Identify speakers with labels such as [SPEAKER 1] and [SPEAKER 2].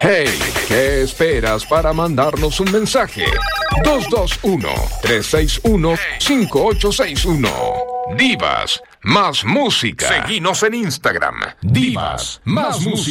[SPEAKER 1] Hey, ¿qué esperas para mandarnos un mensaje? 221-361-5861. Divas más música. Seguinos en Instagram. Divas más música.